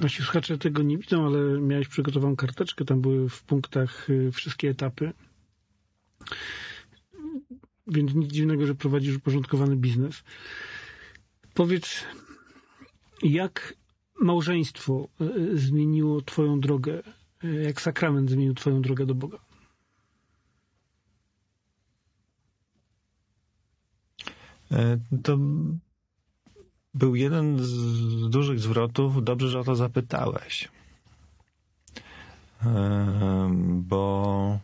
Nasi słuchacze tego nie widzą, ale miałeś przygotowaną karteczkę, tam były w punktach wszystkie etapy. Więc nic dziwnego, że prowadzisz uporządkowany biznes. Powiedz, jak małżeństwo zmieniło twoją drogę, jak sakrament zmienił twoją drogę do Boga? To był jeden z dużych zwrotów. Dobrze, że o to zapytałeś. Bo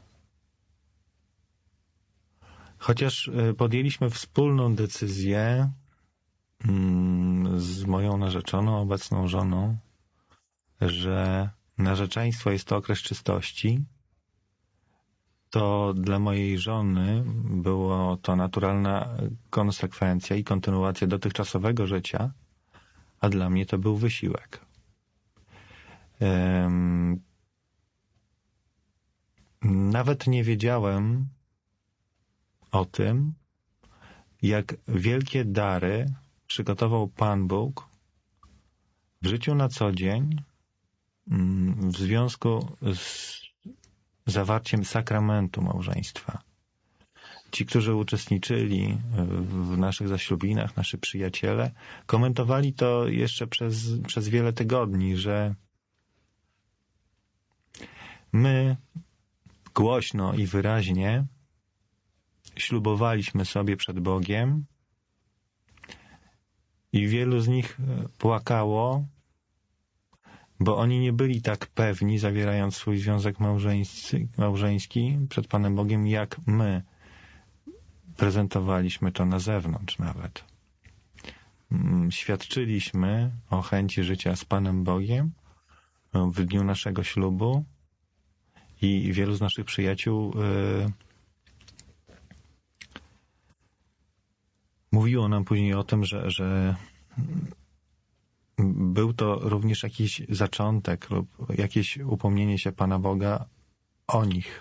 chociaż podjęliśmy wspólną decyzję z moją narzeczoną, obecną żoną, że narzeczeństwo jest to okres czystości, to dla mojej żony było to naturalna konsekwencja i kontynuacja dotychczasowego życia, a dla mnie to był wysiłek. Nawet nie wiedziałem o tym, jak wielkie dary przygotował Pan Bóg w życiu na co dzień w związku z zawarciem sakramentu małżeństwa. Ci, którzy uczestniczyli w naszych zaślubinach, nasi przyjaciele, komentowali to jeszcze przez wiele tygodni, że my głośno i wyraźnie ślubowaliśmy sobie przed Bogiem i wielu z nich płakało, bo oni nie byli tak pewni, zawierając swój związek małżeński przed Panem Bogiem, jak my prezentowaliśmy to na zewnątrz nawet. Świadczyliśmy o chęci życia z Panem Bogiem w dniu naszego ślubu i wielu z naszych przyjaciół mówiło nam później o tym, że był to również jakiś zaczątek lub jakieś upomnienie się Pana Boga o nich.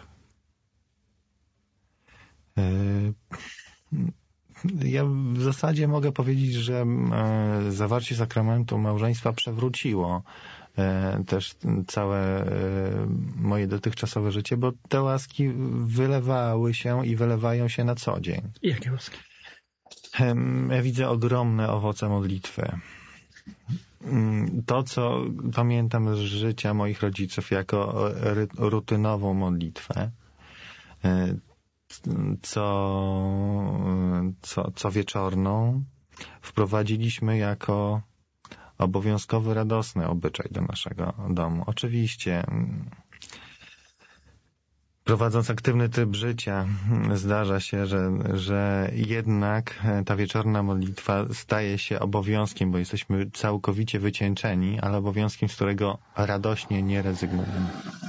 Ja w zasadzie mogę powiedzieć, że zawarcie sakramentu małżeństwa przewróciło też całe moje dotychczasowe życie, bo te łaski wylewały się i wylewają się na co dzień. Jakie łaski? Ja widzę ogromne owoce modlitwy. To, co pamiętam z życia moich rodziców jako rutynową modlitwę, co wieczorną wprowadziliśmy jako obowiązkowy, radosny obyczaj do naszego domu. Oczywiście, prowadząc aktywny tryb życia, zdarza się, że jednak ta wieczorna modlitwa staje się obowiązkiem, bo jesteśmy całkowicie wycieńczeni, ale obowiązkiem, z którego radośnie nie rezygnujemy.